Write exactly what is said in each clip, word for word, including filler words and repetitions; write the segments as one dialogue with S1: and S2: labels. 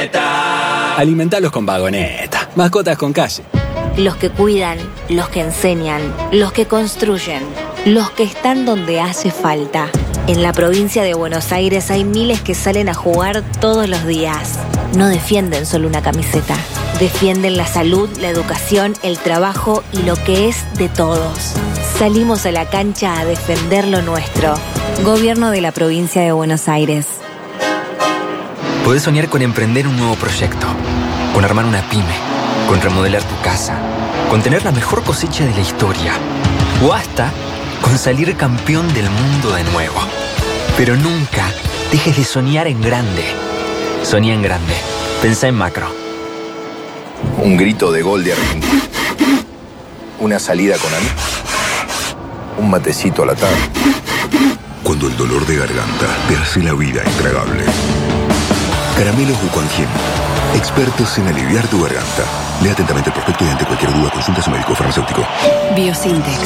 S1: Vagoneta. Alimentalos con Vagoneta. Mascotas con calle.
S2: Los que cuidan, los que enseñan, los que construyen, los que están donde hace falta. En la provincia de Buenos Aires hay miles que salen a jugar todos los días. No defienden solo una camiseta. Defienden la salud, la educación, el trabajo y lo que es de todos. Salimos a la cancha a defender lo nuestro. Gobierno de la provincia de Buenos Aires.
S3: Podés soñar con emprender un nuevo proyecto, con armar una pyme, con remodelar tu casa, con tener la mejor cosecha de la historia o hasta con salir campeón del mundo de nuevo. Pero nunca dejes de soñar en grande. Soñá en grande. Pensá en macro.
S4: Un grito de gol de Argentina. Una salida con amigos. Un matecito a la tarde.
S5: Cuando el dolor de garganta te hace la vida intragable. Caramelos Buconjim. Expertos en aliviar tu garganta. Lea atentamente el prospecto y ante cualquier duda consulta a su médico farmacéutico.
S6: Biosintex.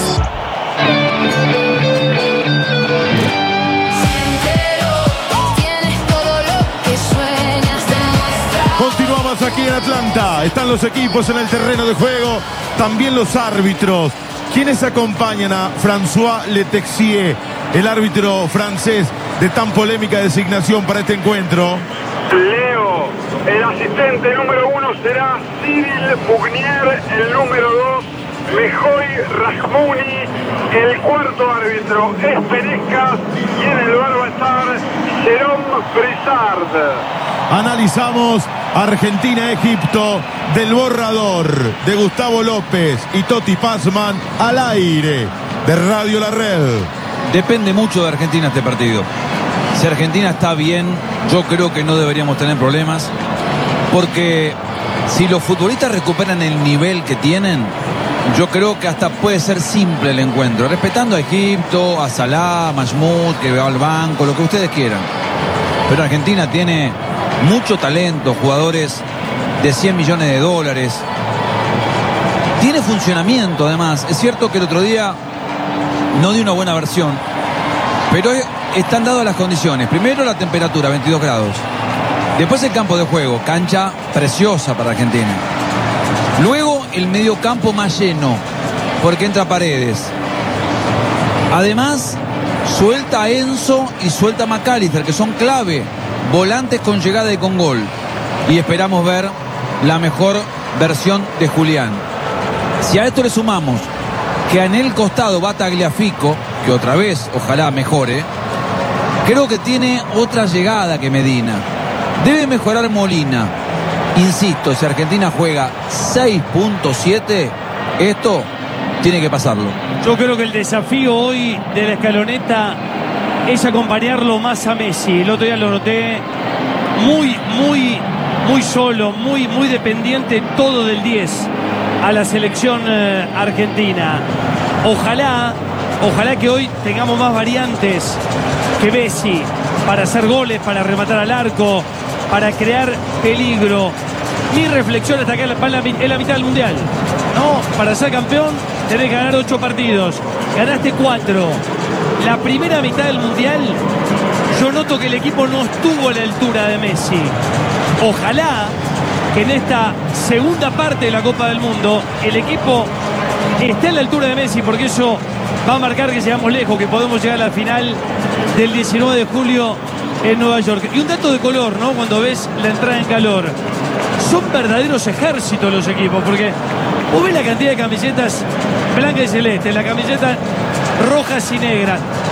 S7: Continuamos aquí en Atlanta. Están los equipos en el terreno de juego. También los árbitros. ¿Quiénes acompañan a François Letexier, el árbitro francés de tan polémica designación para este encuentro?
S8: Leo, el asistente número uno será Cyril Bugnier, el número dos, Mejoy Rajmouni, el cuarto árbitro es Peresca y en el bar va a estar Jérôme Brizard.
S7: Analizamos Argentina-Egipto del borrador de Gustavo López y Toti Pazman al aire de Radio La Red.
S9: Depende mucho de Argentina este partido. Si Argentina está bien, yo creo que no deberíamos tener problemas, porque si los futbolistas recuperan el nivel que tienen, yo creo que hasta puede ser simple el encuentro, respetando a Egipto, a Salah, a Mahmoud, que va al banco, lo que ustedes quieran. Pero Argentina tiene mucho talento, jugadores de cien millones de dólares. Tiene funcionamiento además. Es cierto que el otro día no dio una buena versión, pero están dadas las condiciones. Primero la temperatura, veintidós grados. Después el campo de juego, cancha preciosa para Argentina. Luego el mediocampo más lleno, porque entra Paredes. Además, suelta a Enzo y suelta a McAllister, que son clave. Volantes con llegada y con gol. Y esperamos ver la mejor versión de Julián. Si a esto le sumamos que en el costado va Tagliafico, que otra vez ojalá mejore, creo que tiene otra llegada que Medina. Debe mejorar Molina. Insisto, si Argentina juega seis punto siete, esto tiene que pasarlo.
S10: Yo creo que el desafío hoy de la escaloneta es acompañarlo más a Messi. El otro día lo noté muy, muy, muy solo, muy, muy dependiente todo del diez a la selección eh, argentina. Ojalá, ojalá que hoy tengamos más variantes que Messi para hacer goles, para rematar al arco, para crear peligro. Mi reflexión hasta acá en la, en la mitad del Mundial, ¿no? Para ser campeón tenés que ganar ocho partidos. Ganaste cuatro. La primera mitad del Mundial, yo noto que el equipo no estuvo a la altura de Messi. Ojalá que en esta segunda parte de la Copa del Mundo el equipo esté a la altura de Messi, porque eso va a marcar que llegamos lejos, que podemos llegar a la final del diecinueve de julio en Nueva York. Y un dato de color, ¿no? Cuando ves la entrada en calor, son verdaderos ejércitos los equipos, porque vos ves la cantidad de camisetas blancas y celestes, la camiseta rojas y negras.